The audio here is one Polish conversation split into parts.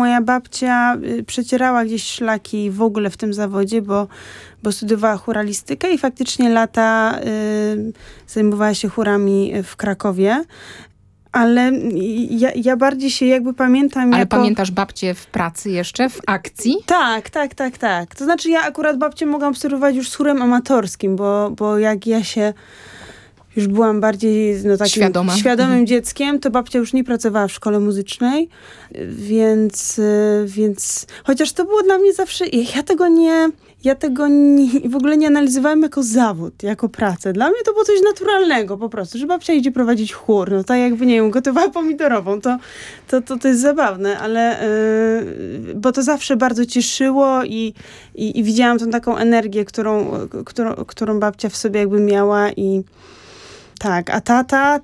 moja babcia przecierała gdzieś szlaki w ogóle w tym zawodzie, bo studiowała chóralistykę i faktycznie lata zajmowała się chórami w Krakowie. Ale ja bardziej się jakby pamiętam Ale pamiętasz babcię w pracy jeszcze, w akcji? Tak. To znaczy ja akurat babcię mogłam obserwować już z chórem amatorskim, bo jak ja się już byłam bardziej takim świadomym dzieckiem, to babcia już nie pracowała w szkole muzycznej, więc chociaż to było dla mnie zawsze, ja tego w ogóle nie analizowałam jako zawód, jako pracę. Dla mnie to było coś naturalnego po prostu, że babcia idzie prowadzić chór, no tak jakby, nie wiem, gotowała pomidorową, to jest zabawne, ale bo to zawsze bardzo cieszyło i widziałam tą taką energię, którą babcia w sobie jakby miała i tak, a tata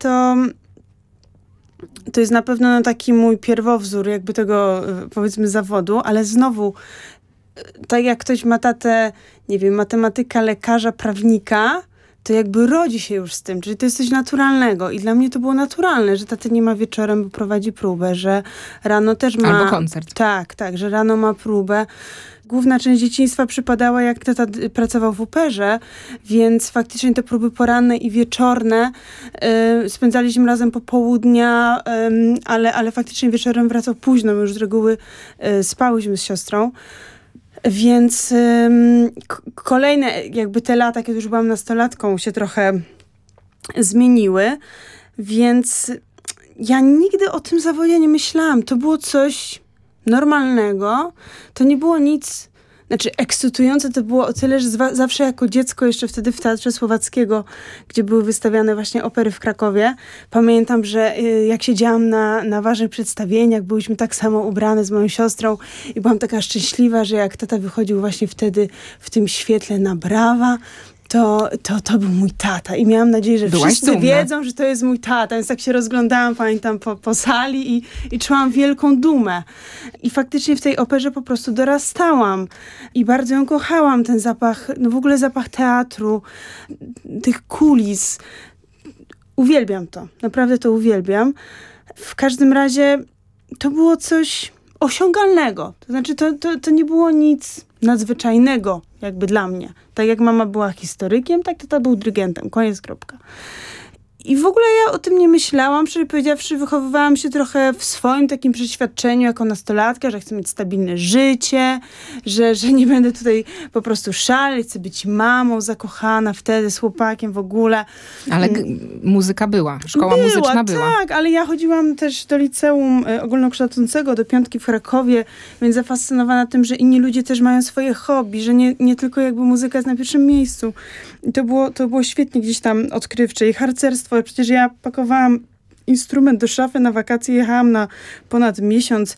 to jest na pewno taki mój pierwowzór jakby tego, powiedzmy, zawodu, ale znowu, tak jak ktoś ma tatę, nie wiem, matematyka, lekarza, prawnika, to jakby rodzi się już z tym, czyli to jest coś naturalnego i dla mnie to było naturalne, że tata nie ma wieczorem, bo prowadzi próbę, że rano też ma... Albo koncert. Tak, że rano ma próbę. Główna część dzieciństwa przypadała, jak tata pracował w operze, więc faktycznie te próby poranne i wieczorne spędzaliśmy razem popołudnia, ale faktycznie wieczorem wracał późno, my już z reguły spałyśmy z siostrą. Więc kolejne jakby te lata, kiedy już byłam nastolatką, się trochę zmieniły, więc ja nigdy o tym zawodzie nie myślałam. To było coś normalnego, to nie było nic, znaczy ekscytujące to było o tyle, że zawsze jako dziecko, jeszcze wtedy w Teatrze Słowackiego, gdzie były wystawiane właśnie opery w Krakowie, pamiętam, że jak siedziałam na ważnych przedstawieniach, byliśmy tak samo ubrane z moją siostrą i byłam taka szczęśliwa, że jak tata wychodził właśnie wtedy w tym świetle na brawa, to był mój tata i miałam nadzieję, że wszyscy wiedzą, że to jest mój tata, więc tak się rozglądałam, pamiętam, po sali i czułam wielką dumę. I faktycznie w tej operze po prostu dorastałam i bardzo ją kochałam, ten zapach, no w ogóle zapach teatru, tych kulis. Uwielbiam to, naprawdę to uwielbiam. W każdym razie to było coś osiągalnego, to znaczy to nie było nic nadzwyczajnego jakby dla mnie. Tak jak mama była historykiem, tak tata był dyrygentem. Koniec, kropka. I w ogóle ja o tym nie myślałam. Szczerze powiedziawszy, wychowywałam się trochę w swoim takim przeświadczeniu jako nastolatka, że chcę mieć stabilne życie, że nie będę tutaj po prostu szaleć, chcę być mamą, zakochana wtedy z chłopakiem w ogóle. Ale muzyka była, szkoła muzyczna była. Tak, ale ja chodziłam też do liceum ogólnokształcącego, do Piątki w Krakowie, więc zafascynowana tym, że inni ludzie też mają swoje hobby, że nie tylko jakby muzyka jest na pierwszym miejscu. I to było świetnie gdzieś tam odkrywcze i harcerstwo. Przecież ja pakowałam instrument do szafy na wakacje, jechałam na ponad miesiąc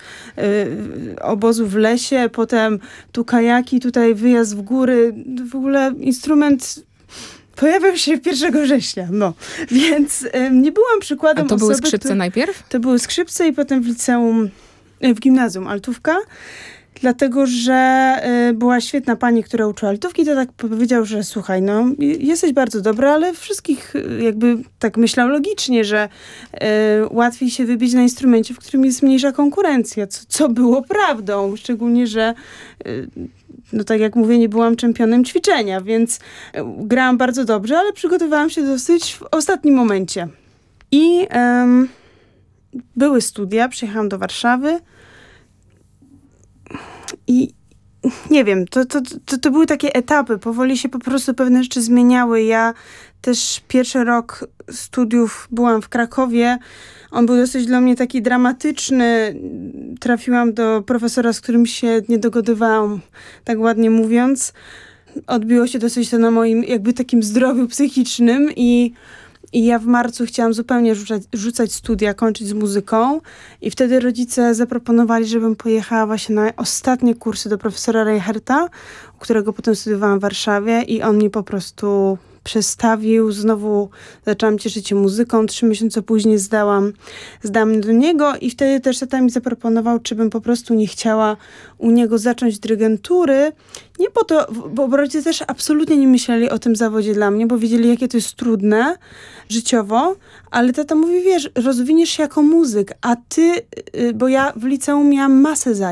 obozu w lesie, potem tu kajaki, tutaj wyjazd w góry. W ogóle instrument pojawił się 1 września, Więc nie byłam przykładem osoby... A to były skrzypce najpierw? To były skrzypce i potem w gimnazjum altówka. Dlatego, że była świetna pani, która uczyła altówki, to tak powiedział, że słuchaj, jesteś bardzo dobra, ale wszystkich jakby tak myślał logicznie, że łatwiej się wybić na instrumencie, w którym jest mniejsza konkurencja, co było prawdą, szczególnie, że tak jak mówię, nie byłam czempionem ćwiczenia, więc grałam bardzo dobrze, ale przygotowałam się dosyć w ostatnim momencie. I były studia, przyjechałam do Warszawy, i nie wiem, to były takie etapy. Powoli się po prostu pewne rzeczy zmieniały. Ja też pierwszy rok studiów byłam w Krakowie. On był dosyć dla mnie taki dramatyczny. Trafiłam do profesora, z którym się nie dogadywałam, tak ładnie mówiąc. Odbiło się dosyć to na moim jakby takim zdrowiu psychicznym i ja w marcu chciałam zupełnie rzucać studia, kończyć z muzyką i wtedy rodzice zaproponowali, żebym pojechała właśnie na ostatnie kursy do profesora Reicherta, u którego potem studiowałam w Warszawie i on mnie po prostu przestawił. Znowu zaczęłam cieszyć się muzyką. 3 miesiące później zdałam do niego i wtedy też tata mi zaproponował, czy bym po prostu nie chciała u niego zacząć dyrygentury. Nie po to, bo rodzice też absolutnie nie myśleli o tym zawodzie dla mnie, bo wiedzieli, jakie to jest trudne życiowo, ale tata mówi, wiesz, rozwiniesz się jako muzyk, a ty, bo ja w liceum miałam masę zajęć.